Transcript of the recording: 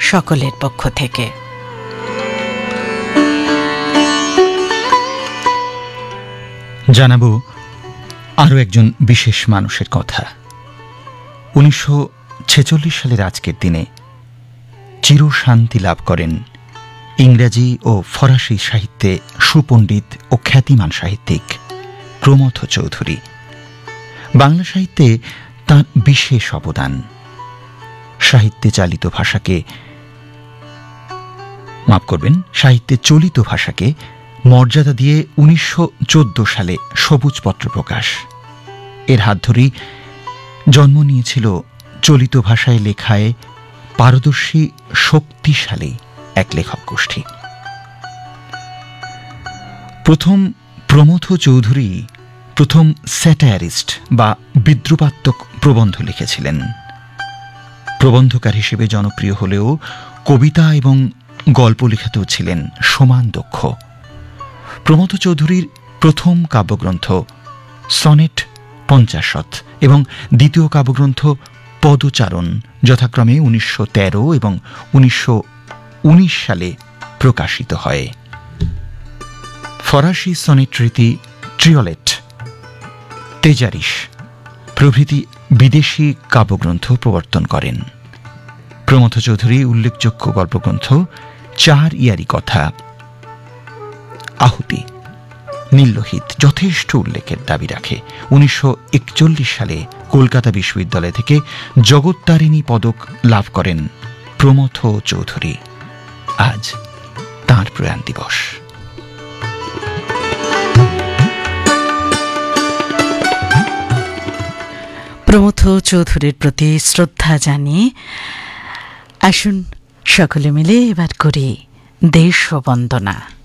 সকলের পক্ষ থেকে। জানাবো আরও একজন বিশেষ মানুষের কথা। 1946 সালের আজকের দিনে চিরশান্তি লাভ করেন ইংরেজি ও ফরাসি সাহিত্যে সুপণ্ডিত ও খ্যাতিমান সাহিত্যিক প্রমথ চৌধুরী। বাংলা সাহিত্যে তাঁর বিশেষ অবদান। সাহিত্যে চলিত ভাষাকে মর্যাদা দিয়ে 1914 সালে সবুজপত্র প্রকাশ, এর হাত ধরেই জন্ম নিয়েছিল চলিত ভাষায় লেখায় পারদর্শী শক্তিশালী এক লেখক গোষ্ঠী। প্রথম প্রমথ চৌধুরী প্রথম স্যাটায়ারিস্ট বা বিদ্রুপাত্মক প্রবন্ধ লিখেছিলেন। প্রবন্ধকার হিসেবে জনপ্রিয় হলেও কবিতা এবং গল্প লেখাতেও ছিলেন সমান দক্ষ। প্রমথ চৌধুরীর প্রথম কাব্যগ্রন্থ সনেট 50 এবং দ্বিতীয় কাব্যগ্রন্থ পদচারণ যথাক্রমে 1913 এবং 1919 সালে প্রকাশিত হয়। ফরাসি সনেট রীতি, ট্রিওলেট, তেজারিশ প্রভৃতি বিদেশি কাব্যগ্রন্থ প্রবর্তন করেন। প্রমথ চৌধুরী উল্লেখযোগ্য গল্পগ্রন্থ চার ইয়ারি কথা, আহুতি, নীললোহিত যথেষ্ট উল্লেখের দাবি রাখে। 1941 সালে কলকাতা বিশ্ববিদ্যালয় থেকে জগত্তারিণী পদক লাভ করেন প্রমথ চৌধুরী। আজ তাঁর প্রয়াণ দিবস। প্রমথ চৌধুরীর প্রতি শ্রদ্ধা জানিয়ে আসুন সকলে মিলে এবার করি দেশ বন্দনা।